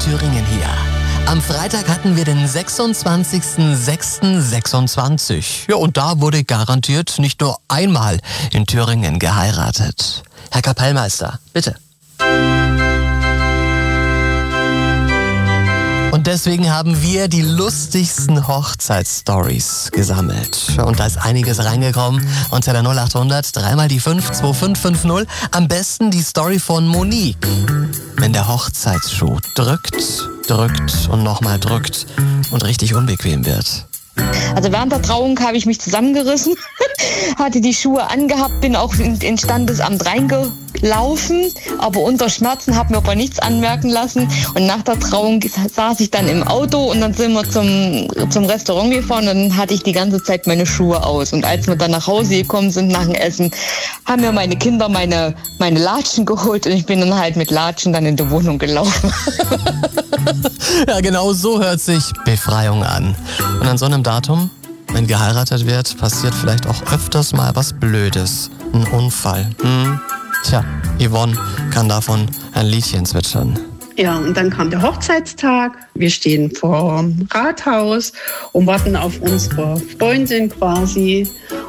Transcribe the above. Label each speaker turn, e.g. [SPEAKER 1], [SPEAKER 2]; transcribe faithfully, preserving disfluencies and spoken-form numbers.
[SPEAKER 1] Thüringen hier. Am Freitag hatten wir den sechsundzwanzigsten sechsten sechsundzwanzig. Ja, und da wurde garantiert nicht nur einmal in Thüringen geheiratet. Herr Kapellmeister, bitte. Und deswegen haben wir die lustigsten Hochzeitsstories gesammelt. Und da ist einiges reingekommen unter der null acht hundert, dreimal die fünf, zwei fünf fünf null. Am besten die Story von Monique. Wenn der Hochzeitsschuh drückt, drückt und nochmal drückt und richtig unbequem wird.
[SPEAKER 2] Also während der Trauung habe ich mich zusammengerissen, hatte die Schuhe angehabt, bin auch ins Standesamt reingelaufen, aber unter Schmerzen, habe mir aber nichts anmerken lassen. Und nach der Trauung saß ich dann im Auto und dann sind wir zum, zum Restaurant gefahren und dann hatte ich die ganze Zeit meine Schuhe aus. Und als wir dann nach Hause gekommen sind nach dem Essen, haben mir meine Kinder meine, meine Latschen geholt und ich bin dann halt mit Latschen dann in die Wohnung gelaufen.
[SPEAKER 1] Ja, genau so hört sich Befreiung an. Und an so einem Datum, wenn geheiratet wird, passiert vielleicht auch öfters mal was Blödes. Ein Unfall. Hm? Tja, Yvonne kann davon ein Liedchen zwitschern.
[SPEAKER 3] Ja, und dann kam der Hochzeitstag. Wir stehen vor dem Rathaus und warten auf unsere Freundin quasi.